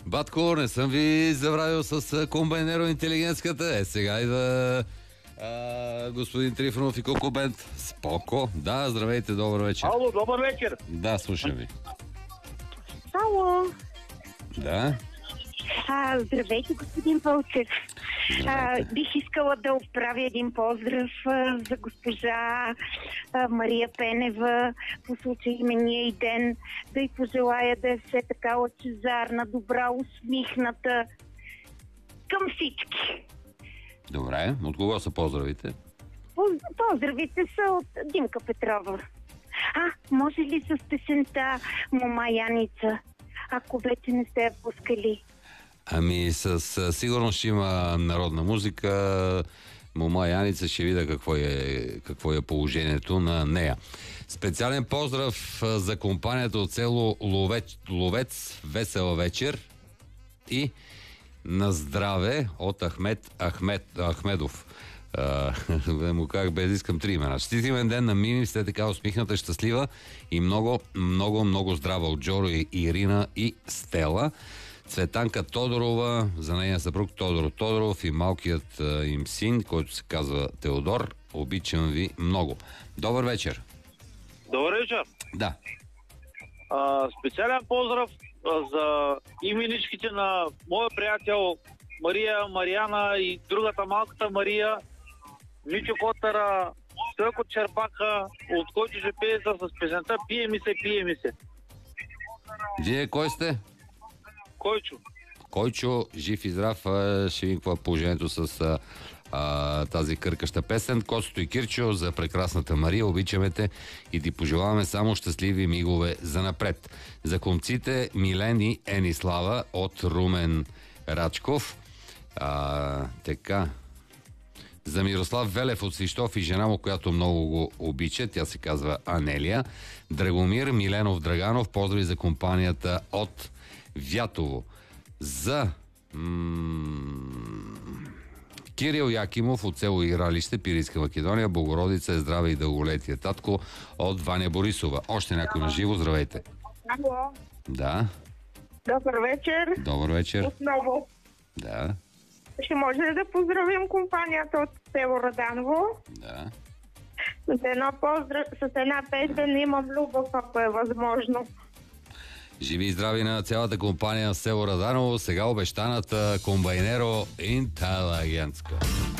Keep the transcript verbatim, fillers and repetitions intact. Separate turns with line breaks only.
Батко, не съм ви забравил с комбайнеро интелигентската. Е, сега идва а, господин Трифонов и Коко Бенд. Споко. Да, здравейте, добър вечер.
Ало, добър вечер.
Да, слушам ви.
Ало.
Да.
А, здравейте, господин Вълчев. А, бих искала да отправя един поздрав а, за госпожа а, Мария Пенева по случай имения и ден. Да й пожелая да е все така лъчезарна, добра, усмихната към всички.
Добре, от кого са поздравите?
Поздравите са от Димка Петрова. А, може ли с песента Мома Яница, ако вече не сте я пускали?
Ами със сигурност ще има народна музика. Мома Яница, ще видя какво е, какво е положението на нея. Специален поздрав за компанията от село Ловец, Ловец Весела вечер и на здраве от Ахмед, Ахмед Ахмедов. Uh, му как без искам три имена. Щитимен ден на Мими, сте така усмихната, щастлива и много, много, много здрава от Джоро и Ирина и Стела. Цветанка Тодорова, за нейния съпруг Тодор Тодоров и малкият uh, им син, който се казва Теодор. Обичам ви много. Добър вечер.
Добър вечер.
Да.
А, специален поздрав а, за именичките на моя приятел Мария, Мариана и другата малката Мария, Мичо Котара, Стойко Чербака, от който ще пее с песента "Пие ми се, пие ми се".
Вие кой сте?
Койчо.
Койчо, жив и здрав. Ще видим какво е положението с а, а, тази къркаща песен. Костото и Кирчо, за прекрасната Мария, обичаме те и ти пожелаваме само щастливи мигове за напред. За комците Милен и Енислава от Румен Рачков. А, така. За Мирослав Велев от Свищов и жена му, която много го обича. Тя се казва Анелия. Драгомир Миленов Драганов. Поздрави за компанията от Вятово. За м- Кирил Якимов от село Игралище, Пирийска Македония. Богородица е здраве и дълголетие. Татко от Ваня Борисова. Още някой на живо. Здравейте.
Ало.
Да.
Добър вечер.
Добър вечер.
Отново.
Да.
Ще може ли да поздравим компанията от село Раданово?
Да.
С една, поздрав... с една песен "Имам любов", ако е възможно.
Живи и здрави на цялата компания село Раданово. Сега обещаната комбайнеро интелигентска.